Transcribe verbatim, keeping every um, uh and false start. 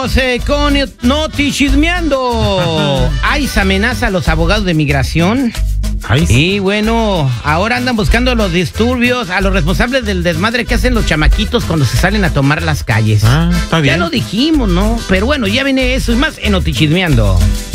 Eh, con Noti Chismeando. ICE amenaza a los abogados de migración. ICE. Y bueno, ahora andan buscando los disturbios, a los responsables del desmadre que hacen los chamaquitos cuando se salen a tomar las calles. Ah, está bien. Ya lo dijimos, ¿no? Pero bueno, ya viene eso y más en Noti Chismeando.